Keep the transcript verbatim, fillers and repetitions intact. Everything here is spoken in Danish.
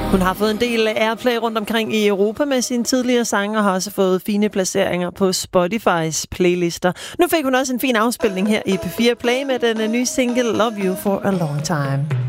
Hun har fået en del airplay rundt omkring i Europa med sine tidligere sange, og har også fået fine placeringer på Spotifys playlister. Nu fik hun også en fin afspilning her i P fire Play med den nye single Love You For A Long Time.